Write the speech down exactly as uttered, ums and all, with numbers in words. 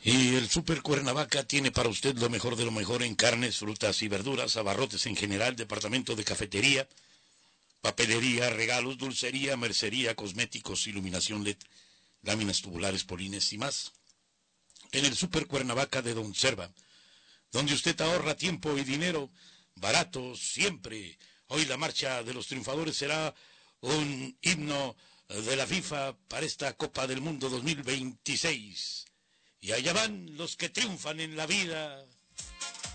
Y el Super Cuernavaca tiene para usted lo mejor de lo mejor en carnes, frutas y verduras, abarrotes en general, departamento de cafetería, papelería, regalos, dulcería, mercería, cosméticos, iluminación L E D, láminas tubulares, polines y más. En el Super Cuernavaca de Don Serva, donde usted ahorra tiempo y dinero, barato siempre. Hoy la marcha de los triunfadores será un himno de la FIFA para esta Copa del Mundo dos mil veintiséis. Y allá van los que triunfan en la vida.